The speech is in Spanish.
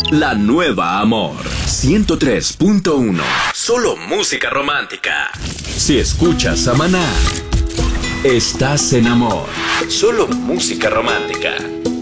La nueva Amor 103.1. Solo música romántica. Si escuchas a Maná, estás en Amor. Solo música romántica.